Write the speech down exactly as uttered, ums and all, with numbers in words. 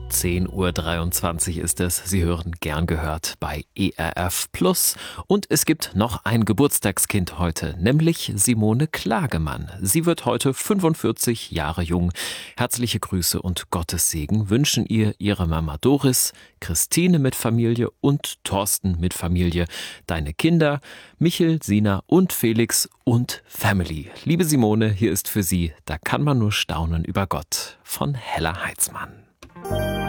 zehn Uhr dreiundzwanzig ist es. Sie hören gern gehört bei E R F Plus. Und es gibt noch ein Geburtstagskind heute, nämlich Simone Klagemann. Sie wird heute fünfundvierzig Jahre jung. Herzliche Grüße und Gottes Segen wünschen ihr ihre Mama Doris, Christine mit Familie und Thorsten mit Familie, deine Kinder Michel, Sina und Felix und Family. Liebe Simone, hier ist für Sie Da kann man nur staunen über Gott von Hella Heitzmann.